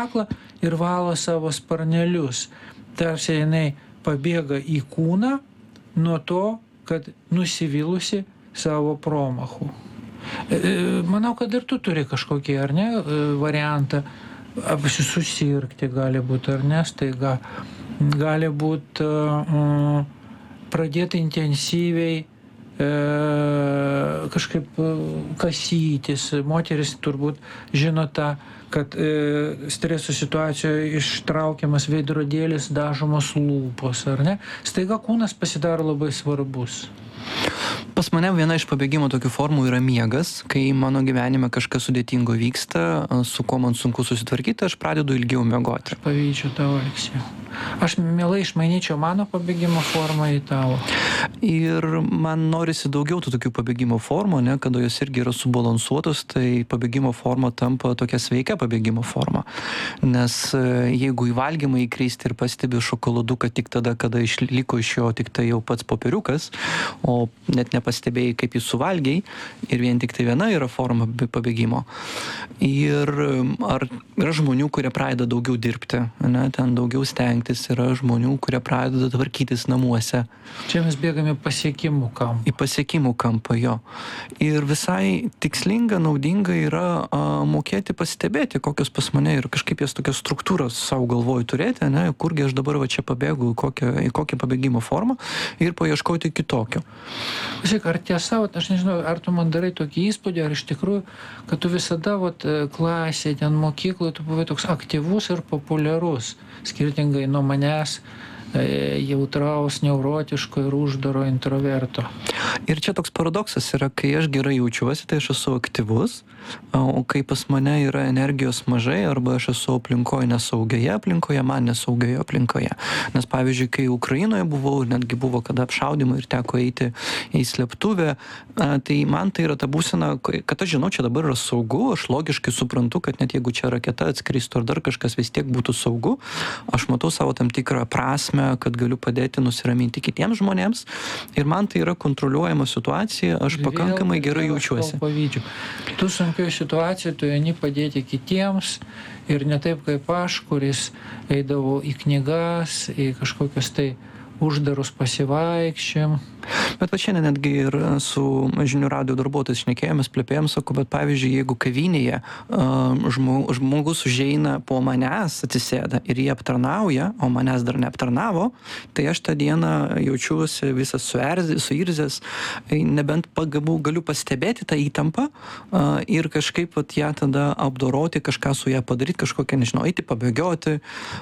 kaklą ir valo savo sparnelius. Tarsi jinai pabėga į kūną nuo to, kad nusivylusi savo promachu. Manau, kad ir tu turi kažkokį, ar ne, variantą, susirgti gali būti, ar ne, staiga. Gali būti pradėti intensyviai kažkaip kasytis. Moteris turbūt žino tą, kad streso situacijoje ištraukiamas veidrodėlis, dažomos lūpos, ar ne? Staiga kūnas pasidaro labai svarbus. Pas mane viena iš pabėgimo tokių formų yra miegas, kai mano gyvenime kažkas sudėtingo vyksta, su kuo man sunku susitvarkyti, aš pradedu ilgiau miegoti. Pavydžiu tavo, Aleksėjau. Aš mielai išmainyčiau mano pabėgimo formą į tavo. Ir man norisi daugiau tų tokių pabėgimo formų, ne, kada jos irgi yra subalansuotos, tai pabėgimo forma tampa tokia sveika pabėgimo forma. Nes jeigu į valgymą įkristi ir pastebi šokoladuką tik tada, kada išliko iš jo tik tai jau pats popieriukas, o net nepastebėjai, kaip jį suvalgiai, ir vien tik tai viena yra forma pabėgimo. Ir ar yra žmonių, kurie pradeda daugiau dirbti, ne, ten daugiau stengtis, yra žmonių, kurie pradeda tvarkytis namuose. Čia mes bėgame pasiekimų kampą. Į pasiekimų kampą, jo. Ir visai tikslinga, naudinga yra mokėti pastebėti, kokios pas mane ir kažkaip jas tokios struktūros savo galvoj turėti, ne, kurgi aš dabar va čia pabėgu, į kokią pabėgimo formą ir paieškoti kitokio. Žiūrėk, ar tiesa, aš nežinau, ar tu man darai tokį įspūdį, ar iš tikrųjų, kad tu visada klasėje, ten mokykloje, tu buvai toks aktyvus ir populiarus, skirtingai nuo manęs, jautraus, neurotiško ir uždaro introverto. Ir čia toks paradoksas yra, kai aš gerai jaučiuosi, tai aš esu aktyvus, o kai pas mane yra energijos mažai arba aš esu aplinkoje nesaugioje aplinkoje, man nesaugioje aplinkoje. Nes pavyzdžiui, kai Ukrainoje buvau, netgi buvo kada apšaudymai ir teko eiti į slėptuvę, tai man tai yra ta būsena, kad aš žinau, čia dabar yra saugu, aš logiškai suprantu, kad net jeigu čia raketa atskristų ar dar kažkas, vis tiek būtų saugu, aš matau savo tam tikrą prasmę, kad galiu padėti nusiraminti kitiems žmonėms ir man tai yra kontroliuojama situacija, aš pakankamai gerai jaučiuosi. Tu sunkioje situacijoje, tu eini padėti kitiems ir ne taip kaip aš, kuris eidavo į knygas, į kažkokius tai uždarus pasivaikščiam. Bet va šiandien netgi ir su žinių radijo darbuotojais šnekėjomės, plepėjom, sako, bet pavyzdžiui, jeigu kavinėje žmogus užeina po manęs, atsisėda ir jį aptarnauja, o manęs dar neaptarnavo, tai aš tą dieną jaučiuosi visas suirzęs, nebent galiu pastebėti tą įtampą ir kažkaip ją tada apdoroti, kažką su ją padaryti, kažkokią, nežinau, eiti pabėgioti,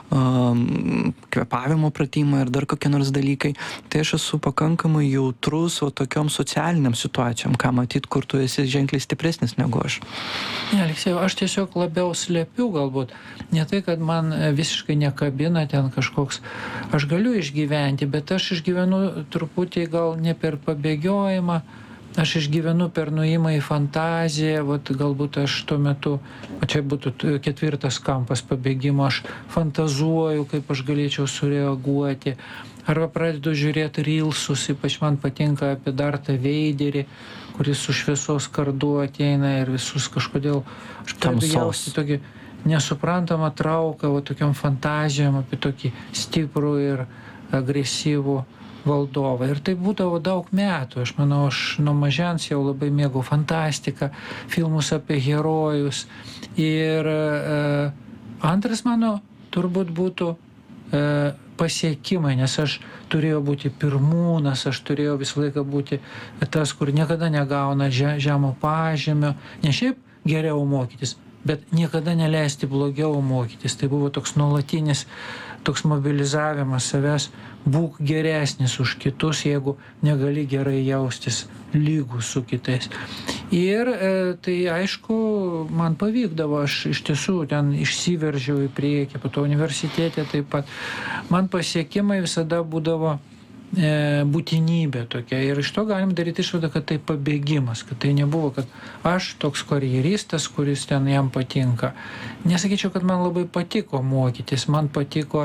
kvėpavimo pratimą ir dar kokie nors dalykai. Tai aš esu pakankamai jautrus tokiom socialiniam situacijom, ką matyt, kur tu esi ženkliai stipresnis negu aš. Ne, Aleksėjau, aš tiesiog labiau slepiu galbūt. Ne tai, kad man visiškai nekabina ten kažkoks, aš galiu išgyventi, bet aš išgyvenu truputį gal ne per pabėgiojimą, aš išgyvenu per nuėjimą į fantaziją, galbūt aš tuo metu, čia būtų ketvirtas kampas pabėgimo, aš fantazuoju, kaip aš galėčiau sureaguoti. Arba pradedu žiūrėti reelsus, ypač man patinka apie Dartą Veiderį, kuris su šviesos kardu ateina ir visus kažkodėl aš pradedu jausti tokį nesuprantamą trauką, tokiam fantazijom apie tokį stiprų ir agresyvų valdovą. Ir tai būdavo daug metų. Aš manau, aš nuo mažens jau labai mėgau fantastiką, filmus apie herojus. Ir antras mano turbūt būtų pasiekimai, nes aš turėjau būti pirmūnas, aš turėjau visą laiką būti tas, kur niekada negauna žemo pažymio, ne šiaip geriau mokytis, bet niekada neleisti blogiau mokytis. Tai buvo toks nuolatinis, toks mobilizavimas savęs, būk geresnis už kitus, jeigu negali gerai jaustis lygus su kitais. Ir tai aišku, man pavykdavo, aš iš tiesų ten išsiveržiau į priekį, po to universitete taip pat. Man pasiekimai visada būdavo būtinybė tokia. Ir iš to galim daryti išvadą, kad tai pabėgimas, kad tai nebuvo, kad aš toks karjeristas, kuris ten jam patinka. Nesakyčiau, kad man labai patiko mokytis, man patiko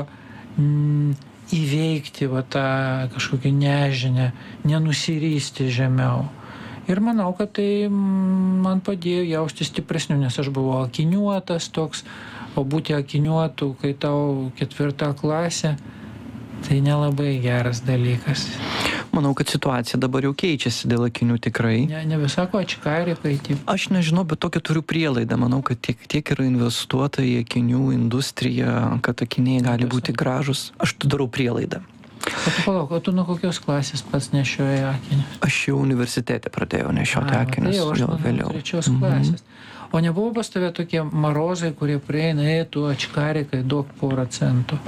įveikti tą kažkokią nežinią, nenusirysti žemiau. Ir manau, kad tai man padėjo jausti stipresniu, nes aš buvau akiniuotas toks, o būti akiniuotų, kai tau 4 klasė, tai nelabai geras dalykas. Manau, kad situacija dabar jau keičiasi dėl akinių tikrai. Ne visako ačkarikai. Aš nežinau, bet tokią turiu prielaidą. Manau, kad tiek yra investuota į akinių industriją, kad akiniai gali būti gražus. Aš darau prielaidą. O tu palauk, o tu nuo kokios klasės pats nešioji akinius? Aš jau universitete pradėjau nešioti akinius, tai jau vėliau. 3 klasės. O nebuvo pas tave tokie marozai, kurie prieina, tu ačkarikai, duok 1 centų?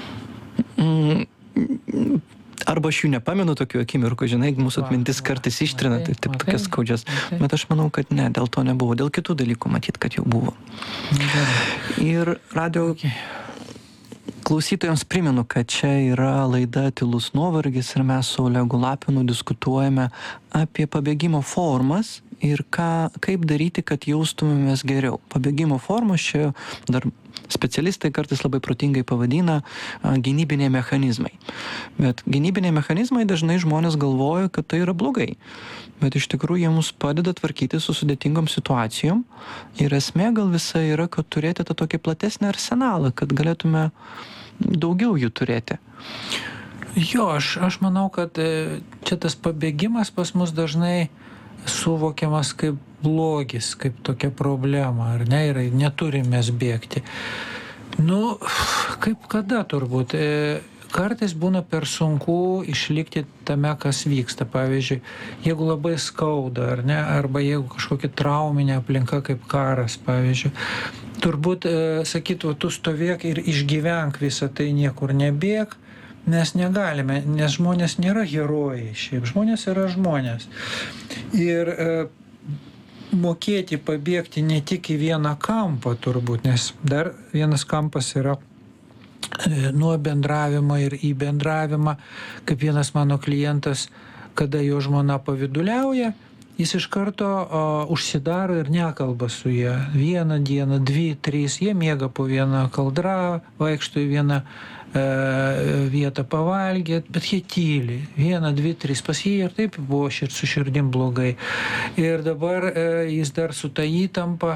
Arba aš jų nepamenu tokių akimirkų, žinai, mūsų atmintis kartais ištrina, tai taip tokias skaudžias. Bet aš manau, kad ne, dėl to nebuvo. Dėl kitų dalykų matyt, kad jau buvo. Ir radio klausytojams primenu, kad čia yra laida Tylus nuovargis ir mes su Olegu Lapinu diskutuojame apie pabėgimo formas ir kaip daryti, kad jaustumėmės geriau. Pabėgimo formos čia dar specialistai kartais labai protingai pavadina gynybiniai mechanizmai. Bet gynybiniai mechanizmai dažnai žmonės galvoja, kad tai yra blogai. Bet iš tikrųjų jie mums padeda tvarkyti su sudėtingom situacijom. Ir esmė gal visa yra, kad turėti tą tokį platesnį arsenalą, kad galėtume daugiau jų turėti. Jo, aš manau, kad čia tas pabėgimas pas mus dažnai suvokiamas kaip blogis, kaip tokia problema, ar ne, ir neturim mes bėgti. Nu, kaip kada turbūt. Kartais būna per sunku išlikti tame, kas vyksta. Pavyzdžiui, jeigu labai skauda, ar ne, arba jeigu kažkokia trauminė aplinka kaip karas, pavyzdžiui, turbūt sakytų, tu stovėk ir išgyvenk visą tai, niekur nebėg, mes negalime, nes žmonės nėra herojai šiaip, žmonės yra žmonės. Ir mokėti pabėgti ne tik į vieną kampą turbūt, nes dar vienas kampas yra nuo bendravimo ir į bendravimą, kaip vienas mano klientas, kada jo žmona paviduliauja, jis iš karto užsidaro ir nekalba su ja. 1 dieną, 2, 3, jie miega po vieną kaldrą, vaikšto į vieną vietą pavalgėt, bet jie tyli. 1, 2, 3, pas jį ir taip buvo su širdim blogai. Ir dabar jis dar su ta įtampa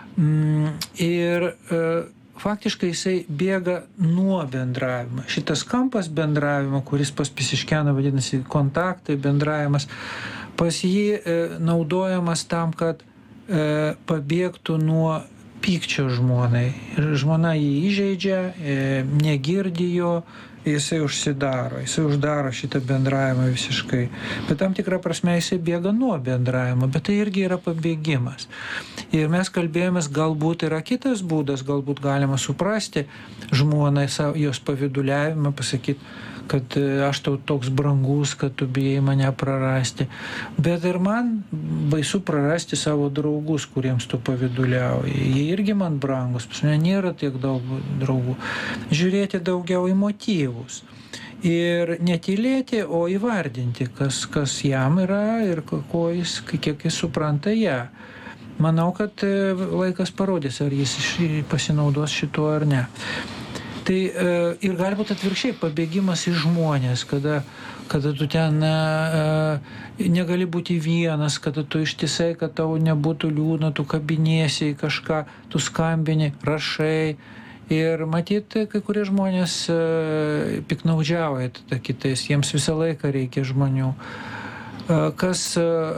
ir faktiškai jisai bėga nuo bendravimo. Šitas kampas bendravimo, kuris pas Pisiškianą vadinasi kontaktai, bendravimas, pas jį naudojamas tam, kad pabėgtų nuo pykčio žmonai. Ir žmona jį įžeidžia, negirdi jo, jisai uždaro šitą bendravimą visiškai. Bet tam tikrą prasme jisai bėga nuo bendravimo, bet tai irgi yra pabėgimas. Ir mes kalbėjomės, galbūt yra kitas būdas, galbūt galima suprasti žmonai jos paviduliavimą, pasakyti, kad aš tau toks brangus, kad tu bijai mane prarasti. Bet ir man baisu prarasti savo draugus, kuriems tu paviduliauji. Jie irgi man brangus, pas mane nėra tiek daug draugų. Žiūrėti daugiau į motyvus. Ir netylėti, o įvardinti, kas jam yra ir kiek jis supranta ją. Manau, kad laikas parodys, ar jis pasinaudos šituo ar ne. Tai ir gali būti atvirkščiai pabėgimas į žmonės, kada tu ten negali būti vienas, kada tu ištisai, kad tau nebūtų liūdna, tu kabinėsi į kažką, tu skambini, rašai. Ir matyt, kai kurie žmonės piknaudžiauja kitais, jiems visą laiką reikia žmonių. Kas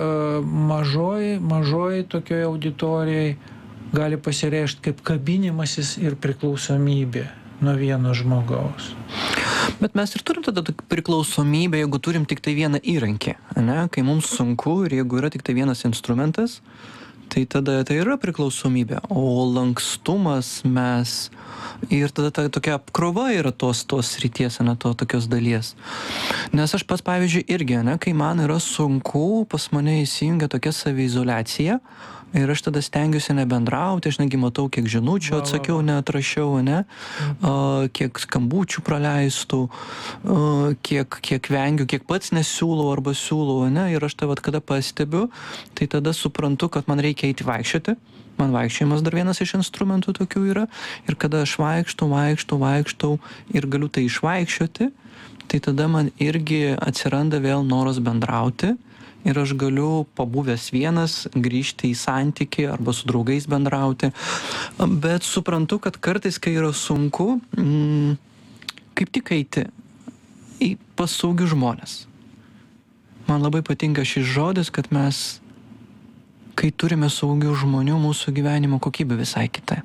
mažoj tokioje auditorijoje gali pasireikšti kaip kabinimasis ir priklausomybė nuo vieno žmogaus. Bet mes ir turim tada priklausomybę, jeigu turim tik tai vieną įrankį, ne? Kai mums sunku ir jeigu yra tik tai vienas instrumentas, tai tada tai yra priklausomybė. O lankstumas ir tada ta tokia apkrova yra tos srities, ne, tokios dalies. Nes aš pats, pavyzdžiui, irgi, ne, kai man yra sunku, pas mane įsijungia tokia saviizoliacija, ir aš tada stengiuosi nebendrauti, aš negi matau, kiek žinučių atsakiau, neatrašiau, ne, kiek skambučių praleistų, kiek vengiu, kiek pats nesiūlau arba siūlau, ne, ir aš tai kada pastebiu, tai tada suprantu, kad man reikia eiti vaikščioti. Man vaikščiojimas dar vienas iš instrumentų tokių yra. Ir kada aš vaikštau ir galiu tai išvaikščioti, tai tada man irgi atsiranda vėl noras bendrauti ir aš galiu pabuvęs vienas grįžti į santykį arba su draugais bendrauti. Bet suprantu, kad kartais, kai yra sunku, kaip tik eiti pas saugius žmonės. Man labai patinka šis žodis, kad mes, kai turime saugių žmonių, mūsų gyvenimo kokybė visai kita.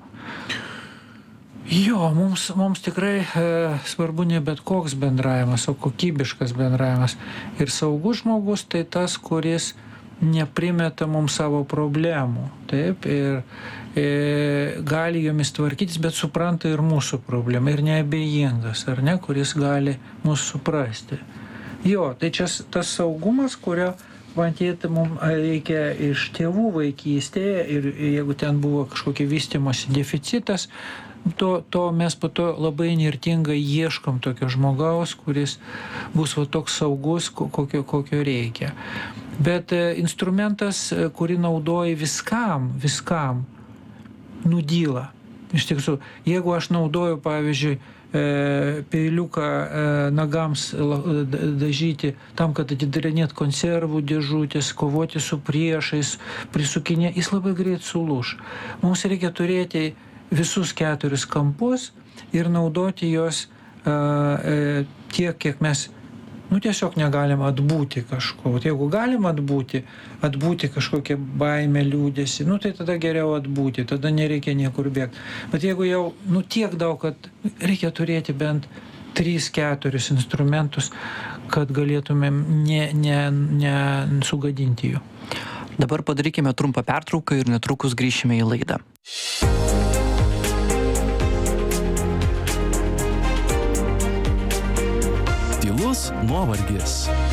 Jo, mums tikrai svarbu ne bet koks bendravimas, o kokybiškas bendravimas. Ir saugus žmogus tai tas, kuris neprimeta mums savo problemų. Taip, ir gali jomis tvarkytis, bet supranta ir mūsų problemą. Ir neabejingas, ar ne, kuris gali mūsų suprasti. Jo, tai čia tas saugumas, kurio matyt, mums reikia iš tėvų vaikystėje ir jeigu ten buvo kažkokia vystymosi deficitas, to mes po to labai nirtingai ieškom tokio žmogaus, kuris bus toks saugus, kokio reikia. Bet instrumentas, kurį naudoji viskam, nudyla. Iš tiesų, jeigu aš naudoju, pavyzdžiui, peiliuką nagams dažyti tam, kad atidarinėt konservų dėžutės, kovoti su priešais, prisukinė, jis labai greit sulūš. Mums reikia turėti visus 4 kampus ir naudoti juos tiek, kiek mes tiesiog negalim atbūti kažko. Jeigu galim atbūti kažkokią baimę, liūdesį, tai tada geriau atbūti, tada nereikia niekur bėgti. Bet jeigu jau tiek daug, kad reikia turėti bent 3-4 instrumentus, kad galėtumėm nesugadinti jų. Dabar padarykime trumpą pertrauką ir netrukus grįšime į laidą. Tylus nuovargis.